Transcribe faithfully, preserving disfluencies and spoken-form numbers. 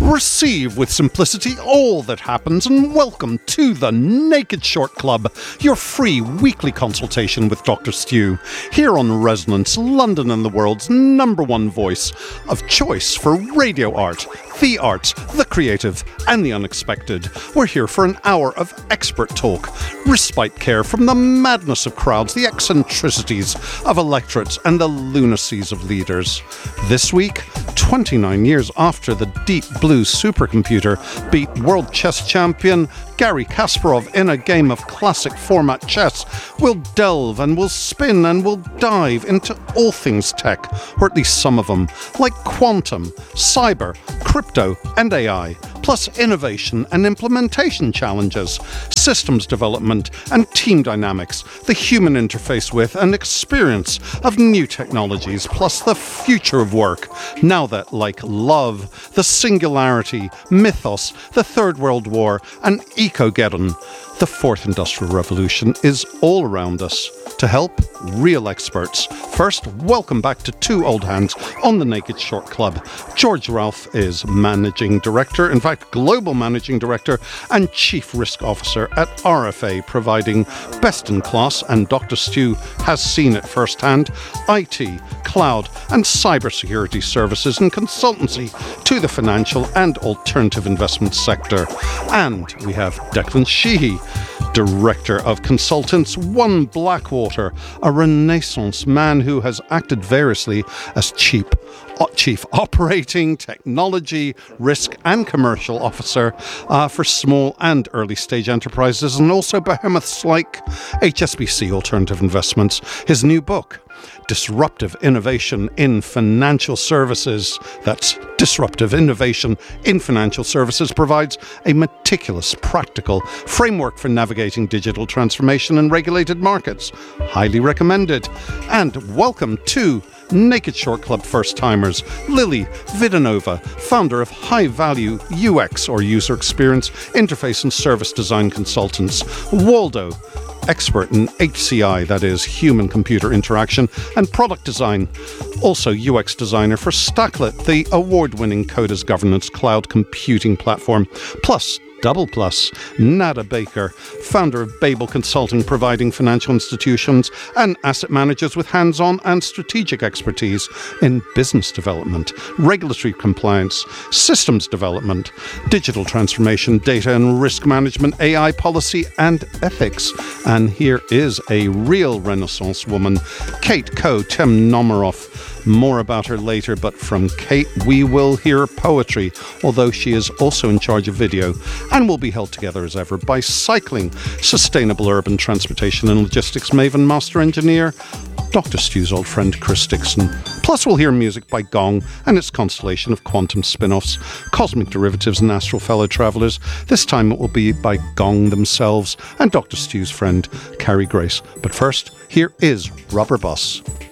Receive with simplicity all that happens and welcome to the Naked Short Club, your free weekly consultation with Doctor Stu, here on Resonance, London and the world's number one voice of choice for radio art, the arts, the creative and the unexpected. We're here for an hour of expert talk, respite care from the madness of crowds, the eccentricities of electorates and the lunacies of leaders. This week, twenty-nine years after the Deep Blue supercomputer beat world chess champion Garry Kasparov in a game of classic format chess, we'll delve and we'll spin and we'll dive into all things tech, or at least some of them, like quantum, cyber, crypto and A I, plus innovation and implementation challenges, systems development and team dynamics, the human interface with and experience of new technologies, plus the future of work, now that, like love, the singularity, mythos, the Third World War and Ecogeddon, the Fourth Industrial Revolution is all around us. To help, real experts. First, welcome back to two old hands on the Naked Short Club. George Ralph is Managing Director, in fact, Global Managing Director and Chief Risk Officer at R F A, providing best-in-class, and Doctor Stu has seen it firsthand, I T, cloud and cybersecurity services and consultancy to the financial and alternative investment sector. And we have Declan Sheehy, Director of Consultants, One Blackwater, a Renaissance man who has acted variously as Chief, uh, Chief Operating, Technology, Risk and Commercial Officer uh, for small and early stage enterprises, and also behemoths like H S B C Alternative Investments. His new book, Disruptive Innovation in Financial Services, that's Disruptive Innovation in Financial Services, provides a meticulous, practical framework for navigating digital transformation in regulated markets. Highly recommended. And welcome to Naked Short Club first-timers, Lily Vidanova, founder of High Value U X or User Experience Interface and Service Design Consultants, Waldo, expert in H C I, that is human-computer interaction and product design, also U X designer for Stacklet, the award-winning Codas governance cloud computing platform, plus Double Plus, Nada Baker, founder of Babel Consulting, providing financial institutions and asset managers with hands-on and strategic expertise in business development, regulatory compliance, systems development, digital transformation, data and risk management, A I policy and ethics. And here is a real Renaissance woman, Kate Koh-Temnomaroff. More about her later, but from Kate we will hear poetry, although she is also in charge of video, and will be held together as ever by cycling, sustainable urban transportation and logistics maven, master engineer, Doctor Stu's old friend Chris Dixon. Plus we'll hear music by Gong and its constellation of quantum spin-offs, cosmic derivatives and astral fellow travellers. This time it will be by Gong themselves and Doctor Stu's friend Carrie Grace. But first, here is Rubber Bus.